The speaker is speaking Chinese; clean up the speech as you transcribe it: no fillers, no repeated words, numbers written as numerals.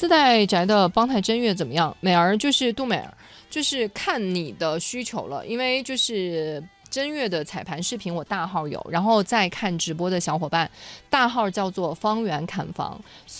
自带宅的邦泰真月怎么样？美儿就是杜美儿，就是看你的需求了，因为就是真月的彩盘视频我大号有，然后再看直播的小伙伴，大号叫做方圆砍房。